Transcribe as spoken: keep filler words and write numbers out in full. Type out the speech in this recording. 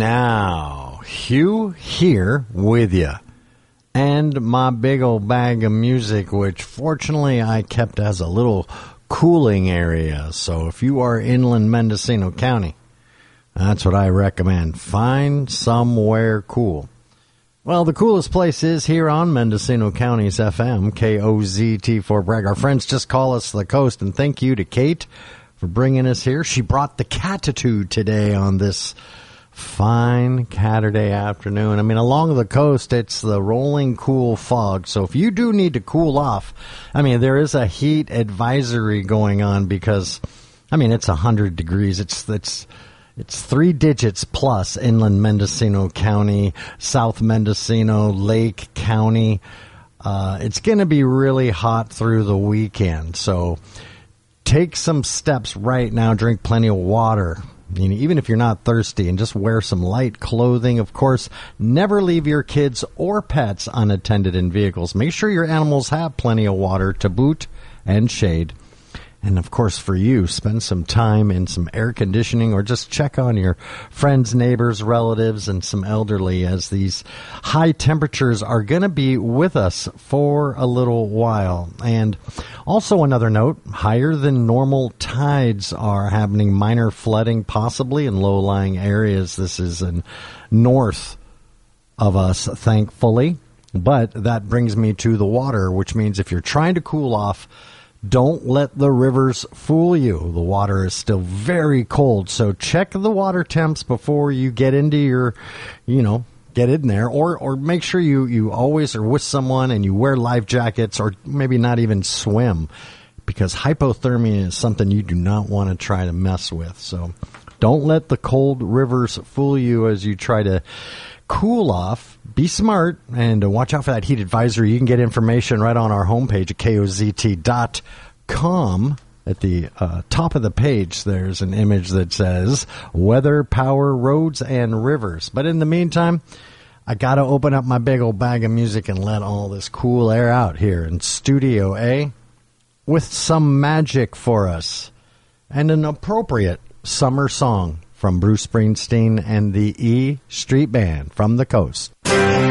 now, Hugh here with you. And my big old bag of music, which fortunately I kept as a little cooling area. So if you are inland Mendocino County, that's what I recommend. Find somewhere cool. Well, the coolest place is here on Mendocino County's F M, K O Z T Fort Bragg. Our friends just call us the coast, and thank you to Kate for bringing us here. She brought the catitude today on this fine Saturday afternoon. I mean, along the coast, it's the rolling cool fog. So if you do need to cool off, I mean, there is a heat advisory going on because, I mean, it's one hundred degrees. It's, it's, it's three digits plus inland Mendocino County, South Mendocino, Lake County. Uh, it's going to be really hot through the weekend. So take some steps right now. Drink plenty of water. You know, even if you're not thirsty, and just wear some light clothing. Of course, never leave your kids or pets unattended in vehicles. Make sure your animals have plenty of water to boot and shade. And, of course, for you, spend some time in some air conditioning or just check on your friends, neighbors, relatives, and some elderly, as these high temperatures are going to be with us for a little while. And also another note, higher than normal tides are happening, minor flooding possibly in low-lying areas. This is in north of us, thankfully. But that brings me to the water, which means if you're trying to cool off, don't let the rivers fool you. The water is still very cold, so check the water temps before you get into your, you know, get in there. Or or make sure you, you always are with someone and you wear life jackets, or maybe not even swim, because hypothermia is something you do not want to try to mess with. So don't let the cold rivers fool you as you try to cool off. Be smart and uh, watch out for that heat advisory. You can get information right on our homepage at K O Z T dot com. At the uh, top of the page, there's an image that says weather, power, roads, and rivers. But in the meantime, I got to open up my big old bag of music and let all this cool air out here in Studio A with some magic for us and an appropriate summer song from Bruce Springsteen and the E Street Band from the coast.